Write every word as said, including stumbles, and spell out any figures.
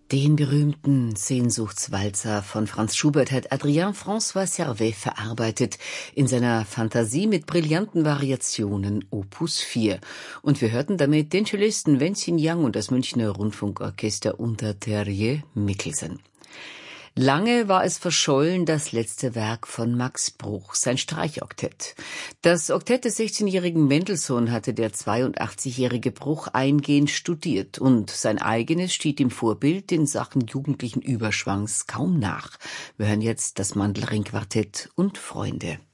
Den berühmten Sehnsuchtswalzer von Franz Schubert hat Adrien François Servet verarbeitet, in seiner Fantasie mit brillanten Variationen Opus vier. Und wir hörten damit den Cellisten Wenzin Young und das Münchner Rundfunkorchester unter Terje Mikkelsen. Lange war es verschollen, das letzte Werk von Max Bruch, sein Streichoktett. Das Oktett des sechzehnjährigen Mendelssohn hatte der zweiundachtzigjährige Bruch eingehend studiert und sein eigenes steht dem Vorbild in Sachen jugendlichen Überschwangs kaum nach. Wir hören jetzt das Mandelring-Quartett und Freunde.